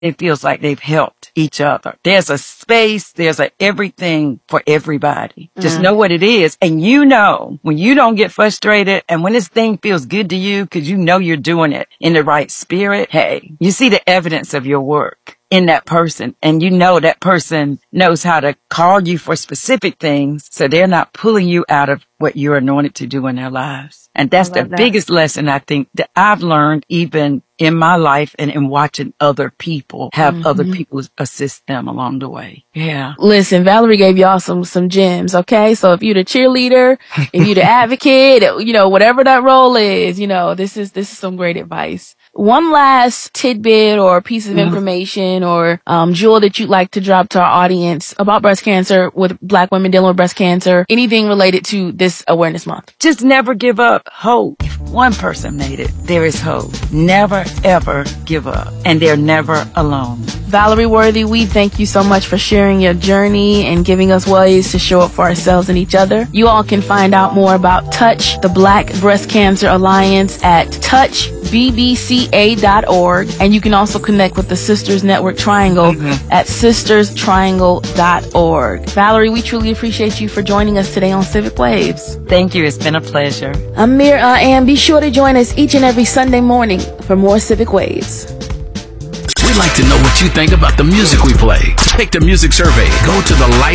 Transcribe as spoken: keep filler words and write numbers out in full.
it feels like they've helped each other. There's a space, there's a everything for everybody. Mm. Just know what it is. And you know, when you don't get frustrated and when this thing feels good to you because you know you're doing it in the right spirit, hey, you see the evidence of your work in that person, and you know that person knows how to call you for specific things, so they're not pulling you out of what you're anointed to do in their lives. And that's the that. biggest lesson I think that I've learned even in my life and in watching other people have mm-hmm. other people assist them along the way. Yeah. Listen, Valerie gave y'all some, some gems. Okay. So if you're the cheerleader, if you're the advocate, you know, whatever that role is, you know, this is, this is some great advice. One last tidbit or piece of information or um, jewel that you'd like to drop to our audience about breast cancer, with Black women dealing with breast cancer, anything related to this awareness month. Just never give up hope. If one person made it, there is hope. Never, ever give up. And they're never alone. Valerie Worthy, we thank you so much for sharing your journey and giving us ways to show up for ourselves and each other. You all can find out more about Touch, the Black Breast Cancer Alliance, at touch b b c a dot org. And you can also connect with the Sisters Network Triangle mm-hmm. at sisters triangle dot org. Valerie, we truly appreciate you for joining us today on Civic Waves. Thank you. It's been a pleasure. I'm Mir uh, and be sure to join us each and every Sunday morning for more Civic Waves. We'd like to know what you think about the music we play. Take the music survey. Go to the light